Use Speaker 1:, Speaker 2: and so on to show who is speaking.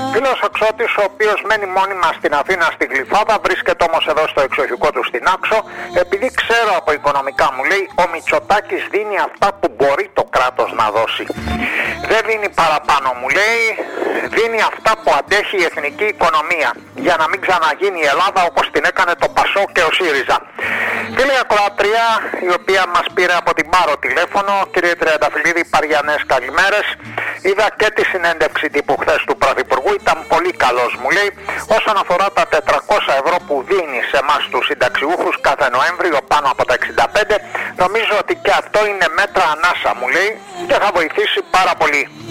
Speaker 1: Φίλος Αξώτης, ο οποίος μένει μόνιμα στην Αθήνα στη Γλυφάδα, βρίσκεται όμως εδώ στο εξοχικό του στην Άξο. Επειδή ξέρω από οικονομικά, μου λέει, ο Μητσοτάκης δίνει αυτά που μπορεί το κράτος να δώσει. Δεν δίνει παραπάνω, μου λέει, δίνει αυτά που αντέχει η εθνική οικονομία, για να μην ξαναγίνει η Ελλάδα όπως την έκανε το Πασό και ο ΣΥΡΙΖΑ. Φίλη ακροατρία, η οποία μας πήρε από την Πάρο τηλέφωνο, κύριε Τριανταφυλλίδη, Παριανές καλημέρες. Είδα και τη συνέντευξη τύπου χθες του Πρωθυπουργού, ήταν πολύ καλός, μου λέει. Όσον αφορά τα 400 ευρώ που δίνει σε εμάς τους συνταξιούχους κάθε Νοέμβριο πάνω από τα 65, νομίζω ότι και αυτό είναι μέτρα ανάσα, μου λέει, και θα βοηθήσει πάρα πολύ.